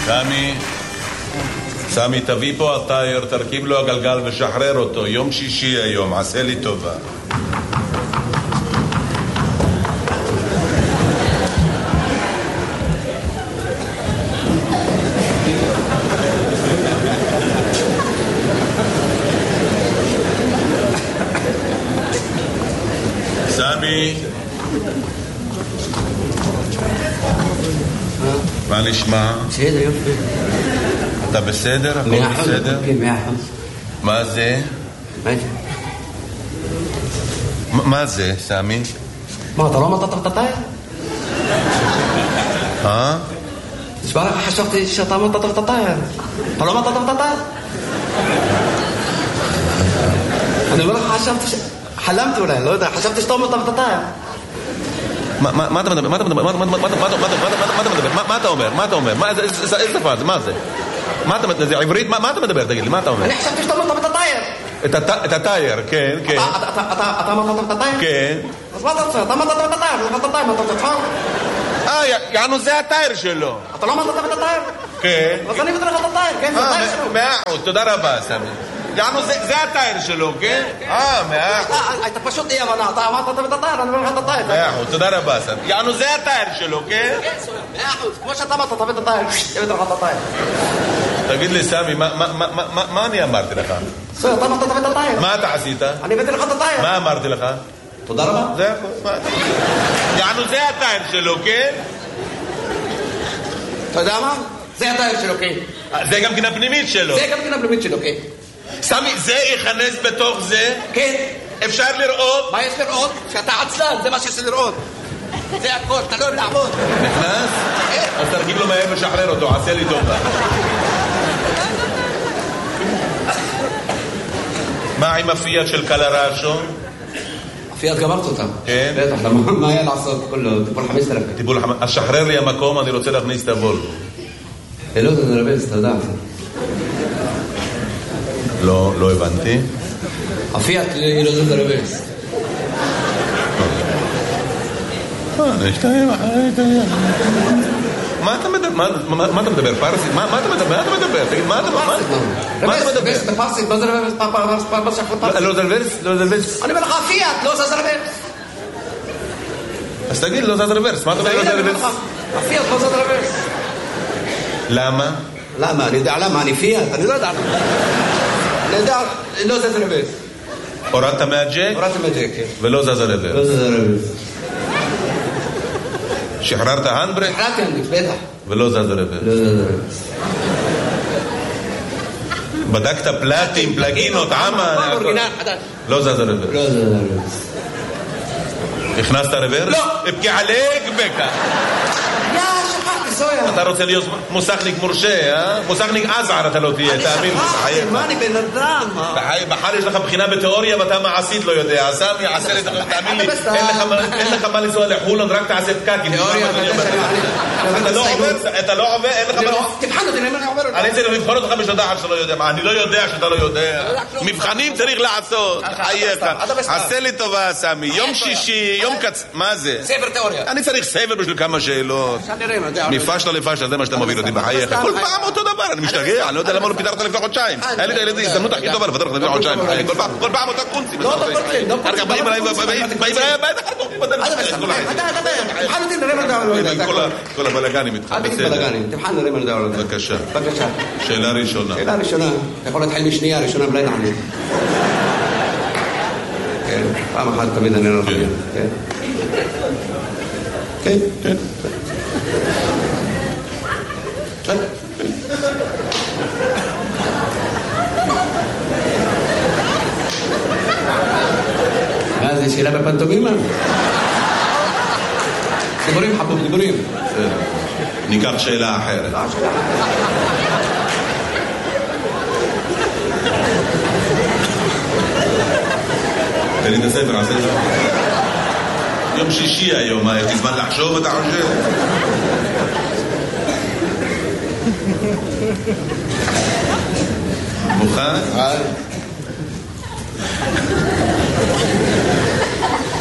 סמי, תביא פה הטייר, תרכיב לו הגלגל ושחרר אותו. יום שישי היום, עשה לי טובה. סמי, מה נשמע? בסדר, יופי. אתה בסדר? הכל בסדר? כן, 100%. מה זה? מה זה? מה זה, סמי? מה, אתה לא אמרת את הטייר? תשמע לך, חשבתי שאתה אמרת את הטייר. אתה לא אמרת את הטייר? אני אומר לך, חשבתי חלמתי אולי, לא יודע, חשבתי שאתה אמרת את הטייר. מה אתה מדבר? מה אתה אומר? מה אתה אומר? איזה שפה זה? מה זה? זה עברית? מה אתה מדבר? תגיד לי, מה אתה אומר? אני חשבתי שאתה אמרת את הטייר. את הטייר, כן, כן. אתה אמרת את הטייר? כן. אז מה אתה רוצה? אתה אמרת את הטייר, אתה אמרת את הטייר, אתה תצחק? יענו, זה הטייר שלו. אתה לא אמרת את הטייר? כן. אז אני אבטר לך את הטייר, כן, זה הטייר שלו. 100%, תודה רבה, סמי. יענו, זה הטייר שלו, כן? 100%. אתה פשוט אי הבנה, אתה אמרת את הטייר, אני אומר לך את הטייר. 100%, תודה רבה, סמי. יענו, זה הטייר שלו, כן? כן, 100%, כמו שאתה אמרת, אתה את הטייר, אבטר לך את הטייר. תגיד לי, סמי, מה אני אמרתי לך? אתה אמרת את הטייר. מה אתה עשית? אני הבאתי לך את הטייר. מה אמרתי לך? תודה רבה. זה הכל. יענו, זה הטייר שלו, כן? אתה יודע מה? זה הטייר שלו, כן. זה גם כן הפנימית שלו. זה גם כן הפנימית שלו, כן. סמי, זה ייכנס בתוך זה? כן. אפשר לראות? מה יש לראות? שאתה עצלן, זה מה שיש לראות. זה הכל, אתה לא יכול לעבוד. נכנס? אז תרגיב לו מהר ושחרר אותו, עשה לי טובה. מה עם הפיאט של קלרשו? הפיאט גמרת אותה. כן? בטח, מה היה לעשות? טיפול 5,000. אז שחרר לי המקום, אני רוצה להכניס את הוולבו. לא, זה נרבז, אתה יודע. לא הבנתי. הפיאט לא זה נרבז. מה אתה מדבר? פרסית? מה אתה מדבר? תגיד, מה אתה מדבר? פרסית, מה זה רברס? לא זלברס? אני אומר לך, פיאט, לא זז רברס. אז תגיד, לא זז רברס. מה אתה אומר לא זז רברס? הפיאט לא זז רברס. למה? למה? אני יודע למה, אני פיאט, אני לא יודע למה. אני יודע, לא זז רברס. הורדת מהג'ק? הורדתי מהג'ק, כן. ולא זז רברס. לא זז רברס. שחררת הנדברק? שחררתי הנדברק, בטח. ולא זז רברס. לא זז רברס. בדקת פלטים, פלגינות, עמה? לא זז רברס. לא זז רברס. הכנסת רברס? לא. אבקי עליק בקה. שכחתי, סויה. אתה רוצה להיות מוסכניק מורשה, אה? מוסכניק עזער אתה לא תהיה, תאמין לי. אני שכחתי, מה אני בן אדם? בחר יש לך בחינה בתיאוריה ואתה מעשית לא יודע. סמי, עשה לי, תאמין לי, אין לך מה לנסוע לחולון, רק תעשה פקקים. תיאוריה, אתה לא עובר, אין לך מה... תבחן אותי, אני עובר אותי. אני צריך לבחון אותך בשדה אחת שאתה לא יודע. אני לא יודע שאתה לא יודע. מבחנים צריך לעשות. עשה לי טובה, סמי. יום שישי, יום מה זה? ספר תיאוריה. אני צריך ספר בשביל כמה שאלות. מפשטה לפשטה, זה מה שאתה מוביל אותי בחייך. כל פעם אותו דבר, אני משתגע, אני לא יודע למה לא פיתרת לפני חודשיים. היה לי את הילדים, הזדמנות הכי טובה לפתר לך לפני חודשיים. כל פעם אותה קונצים. לא אותו קונצים. אחר כך באים אליי, באים אליי, כל הבלגנים איתך. תבחן נראה מה נדע עליו. בבקשה. שאלה ראשונה. שאלה ראשונה. אתה יכול להתחיל משנייה, ראשונה בלי לעניין. כן, פעם אחת תמיד אני לא חייב. כן. כן. מה זה, שאלה בפנטומימה? דיבורים חבוב, דיבורים. ניקח שאלה אחרת. תן לי את הספר, עשה את זה. יום שישי היום, יש לי זמן לחשוב, אתה חושב? מוכן?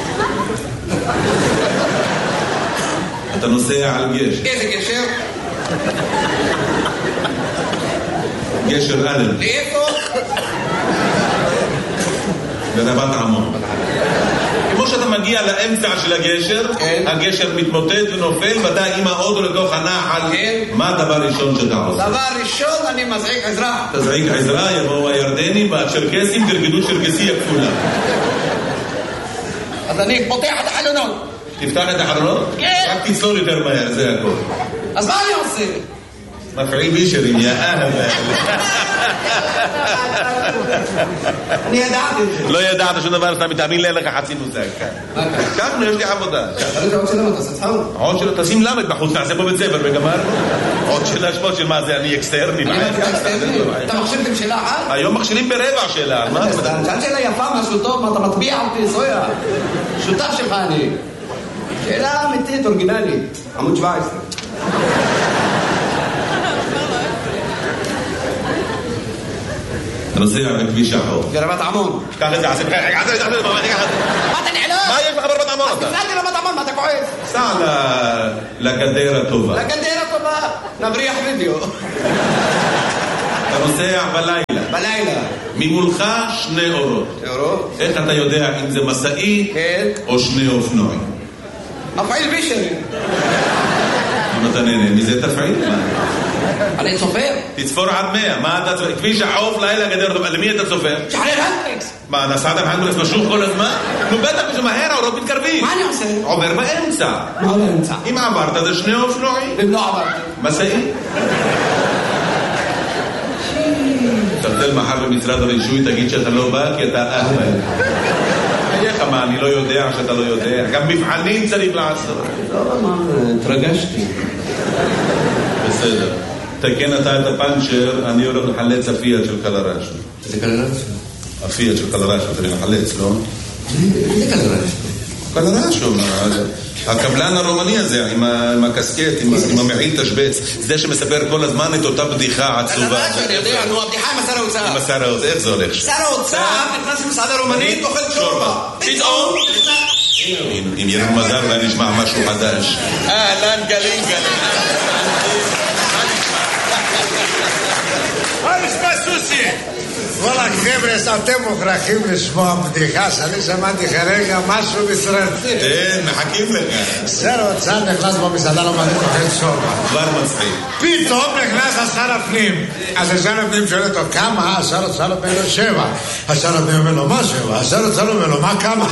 אתה נוסע על גשר. איזה גשר? גשר אלן. לאיפה? ברבת עמון. כמו שאתה מגיע לאמצע של הגשר, הגשר מתמוטט ונופל, ואתה עם האוטו לתוך הנחל. מה הדבר ראשון שאתה עושה? דבר ראשון, אני מזעיק עזרה. תזעיק עזרה, יבואו הירדנים והצ'רקסים, תרקדו צ'רקסיה כפולה. אז אני פותח את החלונות. תפתח את החלונות? רק תצלול יותר מהר, זה הכל. אז מה אני עושה? מפעיל בישרים, יא אהבה. אני ידעתי את זה. לא ידעת שום דבר, אתה מתאמין לי, אין לך חצי מושג. כך, יש לי עבודה. עוד שאלה, אתה עושה צחוק? עוד שאלה, תשים למד בחוץ, נעשה פה בית ספר וגמר. עוד שאלה שמות של מה זה, אני אקסטרני. אתה מכשירתם שאלה אחת? היום מכשירים ברבע שאלה, על מה? שאלה שאלה יפה, משהו טוב, מה אתה מטביע אותי, סויה? שותף שלך אני. שאלה אמיתית, אורגינלית. עמוד 17. נוסע בכביש החוף. ברבת עמון. קח את זה, עשי בחייך, מה אתה נעלם? מה יש לך ברבת עמון אתה? תפלתי רבת עמון, מה אתה כועס? סע לגדר הטובה. לגדר הטובה, נבריח וידאו. אתה נוסע בלילה. בלילה. ממולך 2 אורות. אורות? איך אתה יודע אם זה מסעי או 2 אופנועים? מפעיל בישרים. אם אתה נהנה מזה תפעיל. אני צופר. תצפור עד 100. מה אתה צופר? כביש החוף, לילה גדר הטובה. למי אתה צופר? שחרר הנדריקס. מה, נסעת בהנדריקס משוך כל הזמן? נו בטח משמהר, האורות מתקרבים. מה אני עושה? עובר באמצע. מה באמצע? אם עברת זה 2 אופנועים. אם לא עברתי. מסעי. תרצל מחר במשרד הרישוי, תגיד שאתה לא בא כי אתה אהבל. איך מה, אני לא יודע שאתה לא יודע. גם מבחנים צריך לעשות. לא, מה, התרגשתי. בסדר. תקן אתה את הפנצ'ר, אני הולך לחלץ הפיאט של קלרשו. זה קלרשו? הפיאט של קלרשו, צריך לחלץ, לא? זה קלרשו. קלרשו, הקבלן הרומני הזה, עם הקסקט, עם המעיל תשבץ, זה שמספר כל הזמן את אותה בדיחה עצובה. קלרשו, אני יודע, נו, הבדיחה עם השר האוצר. עם השר האוצר, איך זה הולך? שר האוצר נכנס למסעדה רומנית, אוכל שורבה. פתאום אם יהיה לנו מזל, אולי נשמע משהו חדש. אהלן גלים גלים. מה נשמע סוסי? וואלה חבר'ה, אתם מוכרחים לשמוע בדיחה שאני שמעתי כרגע משהו מסרטי. כן, מחכים לך. שר האוצר נכנס במסעדה רומנית אוכל שורבה. כבר מצחיק. פתאום נכנס השר הפנים. אז השר הפנים שואל אותו כמה? השר האוצר אומר לו 7. השר הפנים אומר לו מה 7? השר האוצר אומר לו מה כמה?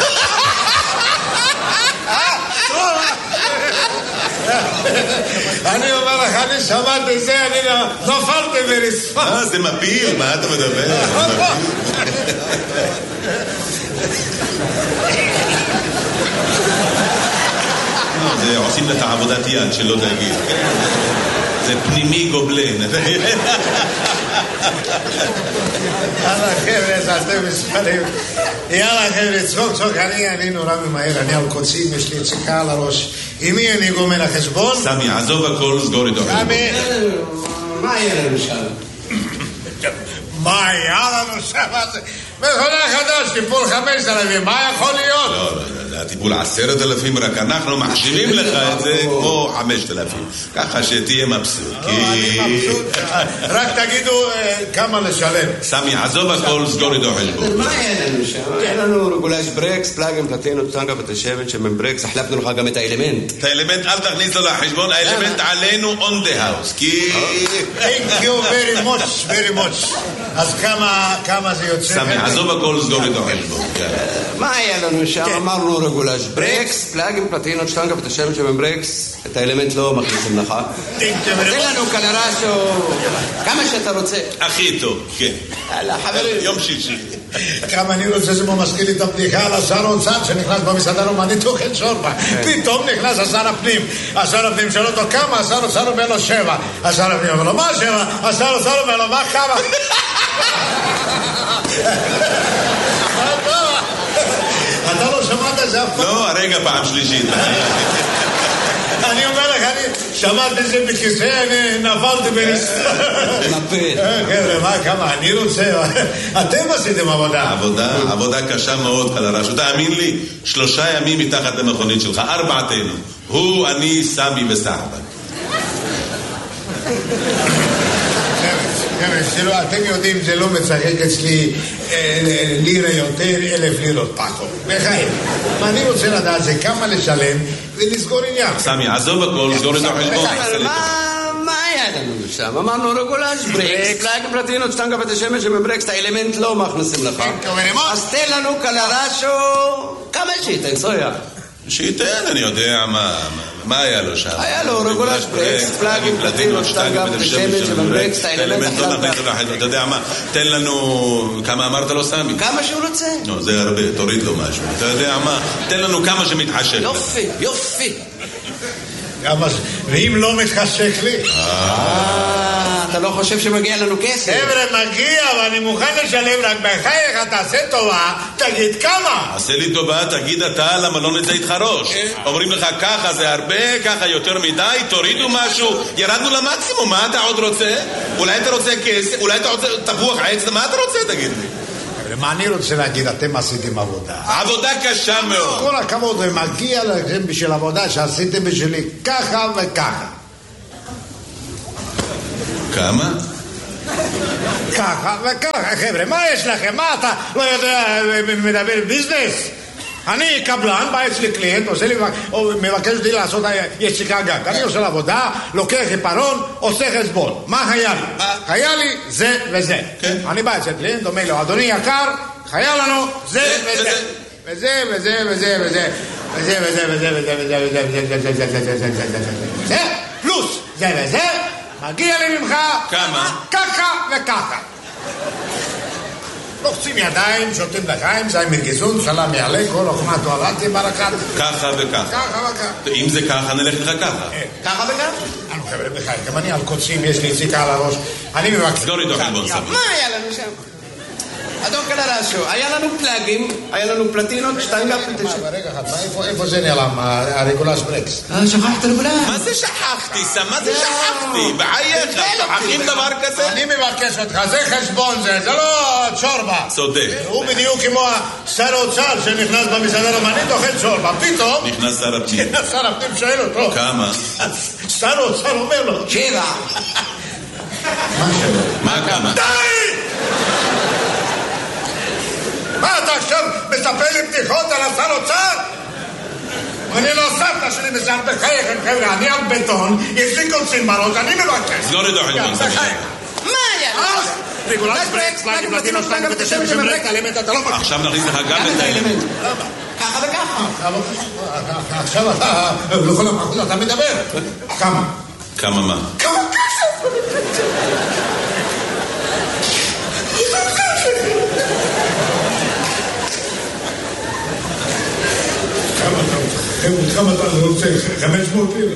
אני אומר לך, אני שמעתי זה, אני נופלתי ברצפה. זה מפיל, מה אתה מדבר? זה עושים לך עבודת יד שלא תגיד. זה פנימי גובלן. יאללה חבר'ה, אתם מספרים. יאללה חבר'ה, צחוק, אני נורא ממהר, אני על קוצים, יש לי ציקה על הראש. עם מי אני גומר החשבון? סמי, עזוב הכל, סגור איתו חשבון. סמי, מה יהיה לנו שם? מה היה לנו שם? מכונה חדש, טיפול 5,000, מה יכול להיות? לא, זה הטיפול 10,000, רק אנחנו מחשיבים לך את זה כמו 5,000. ככה שתהיה מבסוט. אני מבסוט. רק תגידו כמה לשלם. סמי, עזוב הכל, סגור איתו חשבון. מה יהיה לנו שם? היה לנו רגולש ברקס, פלאגים, פלטינות, טנקה ותשבת שמן ברקס, החלפנו לך גם את האלמנט. את האלמנט אל תכניס לו לחשבון, האלמנט עלינו on the house. Thank you very much, very much. אז כמה זה יוצא? סמי, עזוב הכל, סגור איתו חשבון. מה היה לנו שם? אמרנו רגולש ברקס, פלאגים, פלטינות, טנקה ותשבת שמן ברקס, את האלמנט לא מכניסים לך. תן לנו קלרשו, כמה שאתה רוצה. הכי טוב, כן. חברים. יום שישי. כמה אני רוצה זה מזכיר לי את הבדיחה על השר האוצר שנכנס במסעדה רומנית אוכל שורבה. פתאום נכנס השר הפנים. השר הפנים שואל אותו כמה? השר האוצר אומר לו 7. השר הפנים אומר לו מה 7? השר האוצר אומר לו מה כמה? אתה לא שמעת את זה אף פעם? לא, הרגע פעם שלישית. אני אומר לך, אני שמעתי את זה בכיסא, אני נפלתי ברצפה. נפל. חבר'ה, מה, כמה, אני רוצה, אתם עשיתם עבודה. עבודה קשה מאוד, קלרשו. תאמין לי, 3 ימים מתחת למכונית שלך, 4 הוא, אני, סמי וסחבק. אתם יודעים, זה לא מצחק אצלי לירה יותר, 1,000 לירות פחות. בחיים. אני רוצה לדעת זה כמה לשלם ולסגור עניין. סמי, עזוב הכל, סגור את החשבון. מה היה לנו שם? אמרנו רגולש, ברקס, פלאגים פלטינות, שטנגה ותשמש שמברקס, את האלמנט לא מכניסים לך. אז תן לנו קלרשו, כמה שייתן, סויה? שייתן, אני יודע מה היה לו שם. היה לו רגולש, ברקס, פלאגים פלטינות, שטנגה ותשמש שמברקס, את האלמנט לא מכניסים לך. אתה יודע מה, תן לנו, כמה אמרת לו סמי? כמה שהוא רוצה. לא, זה הרבה, תוריד לו משהו. אתה יודע מה, תן לנו כמה שמתחשק. יופי, יופי. ואם לא מתחשק לי? אתה לא חושב שמגיע לנו כסף? חבר'ה, מגיע, ואני מוכן לשלם, רק בחייך, תעשה טובה, תגיד כמה. עשה לי טובה, תגיד אתה, למה לא נצא איתך ראש? אומרים לך ככה זה הרבה, ככה יותר מדי, תורידו משהו, ירדנו למקסימום, מה אתה עוד רוצה? אולי אתה רוצה כסף, אולי אתה רוצה תפוח עץ, מה אתה רוצה, תגיד לי? מה אני רוצה להגיד, אתם עשיתם עבודה. עבודה קשה מאוד. כל הכבוד, ומגיע לכם בשביל עבודה שעשיתם בשבילי ככה וככה. כמה? ככה וככה, חבר'ה, מה יש לכם? מה אתה לא יודע, מדבר ביזנס? אני קבלן, בא אצלי קליינט, עושה לי, מבקש אותי לעשות יציקה גג. אני עושה לעבודה, לוקח עיפרון, עושה חשבון. מה היה לי? היה לי זה וזה. אני בא אצל קליינט, אומר לו, אדוני יקר, היה לנו זה וזה. וזה וזה וזה וזה. וזה וזה וזה וזה וזה וזה וזה פלוס זה וזה, מגיע לי ממך כמה? ככה וככה. לוחצים ידיים, שותים לחיים, זה מרגיזון, סלאם יעלה, כל אוכמה תואלתי ברקת. ככה וככה. ככה וככה. אם זה ככה, נלך לך ככה. ככה וככה? אנו חבר'ה בחיים, גם אני על קוצים, יש לי יציקה על הראש. אני מבקש. סגור איתו חלבון סביר. מה היה לנו שם? אדון קלרשו, היה לנו פלאגים, היה לנו פלטינות, שטנגה פלטינות. רגע אחד, איפה זה נעלם, הרגולש ברקס? שכחת רגולש. מה זה שכחתי, סם? מה זה שכחתי? בחייך, שכחים דבר כזה? אני מבקש אותך, זה חשבון זה לא צ'ורבה. צודק. הוא בדיוק כמו שר האוצר שנכנס במסעדה רומנית, אוכל צ'ורבה, פתאום נכנס שר הפנים. שר הפנים שואל אותו כמה? שר האוצר אומר לו 7. מה כמה? די! מה אתה עכשיו מספר לי בדיחות על השר אוצר? אני לא סבתא שלי מסעד בחייכם, חבר'ה, אני על בטון, יש לי קוצים בראש, אני מבקש. סגור איתו חלבון סביר. מה היה? רגולש ברקס, פלאגים פלטינות, שטנגה ותשמש שמברקס, האלמנט אתה לא מבקש. עכשיו נכניס לך גם את האלמנט. ככה וככה. עכשיו אתה, לכל המחוז אתה מדבר. כמה? כמה מה? כמה כסף? כמה אתה רוצה? 500 לירות?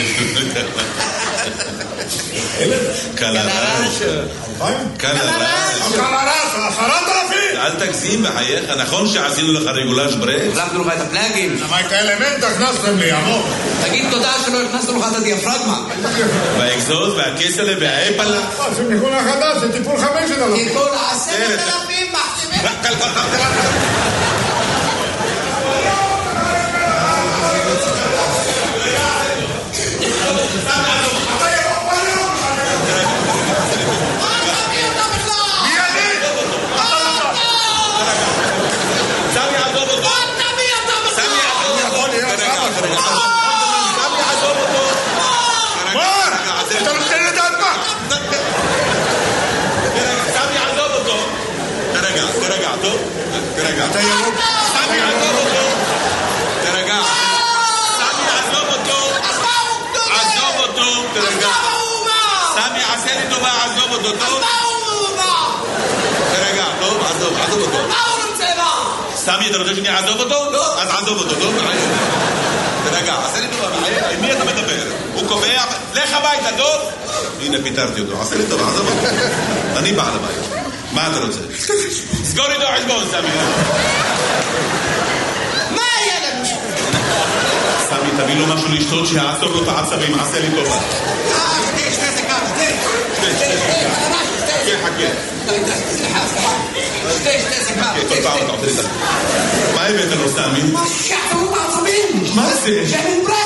קלרש. קלרש. 10,000? אל תגזים בחייך, נכון שעשינו לך רגולש ברקס? החלפנו לך את הפלאגים. למה את האלמנט הכנסתם לי, עמוק? תגיד תודה שלא הכנסנו לך את הדיאפרגמה. והאקזוז והכסלה והאפלה. זה מכונה חדש, זה טיפול 5,000. טיפול 10,000 מחתימים. אתה ירוק. סמי עזוב אותו. תרגע. סמי עזוב אותו. עזוב אותו. תרגע. סמי עשה לי טובה, עזוב אותו. תרגע, טוב, עזוב אותו. סמי, אתה רוצה שאני אעזוב אותו? לא. אז עזוב אותו, טוב? תרגע, עשה לי טובה, עם מי אתה מדבר? הוא קובע, לך הביתה, טוב? הנה פיתרתי אותו, עשה לי טובה, עזוב אותו. אני בעל הבית. מה אתה רוצה? סגור איתו חשבון, סמי. מה היה לנו? סמי, תביא לו משהו לשתות שיעצור לו את העצבים, עשה לי טובה. שתי סיכה. כל פעם אתה עושה לי את זה. מה הבאת לו, סמי? מה ששחררו בעצבים. מה זה? שמן ברקס.